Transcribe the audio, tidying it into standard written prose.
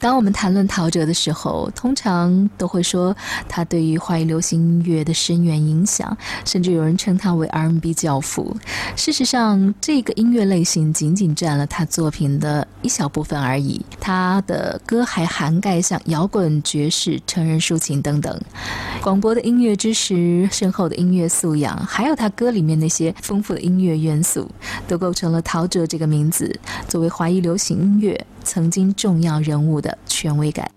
当我们谈论陶喆的时候，通常都会说他对于华语流行音乐的深远影响，甚至有人称他为 R&B 教父。事实上，这个音乐类型仅仅占了他作品的一小部分而已，他的歌还涵盖像摇滚、爵士、成人抒情等等。广博的音乐知识、深厚的音乐素养，还有他歌里面那些丰富的音乐元素，都构成了陶喆这个名字作为华语流行音乐曾经重要人物的权威感。